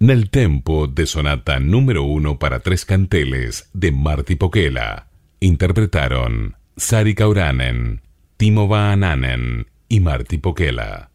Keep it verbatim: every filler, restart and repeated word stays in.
Nel tempo de sonata número uno para tres canteles de Martti Pokela. Interpretaron Sari Kauranen, Timo Vaananen y Martti Pokela.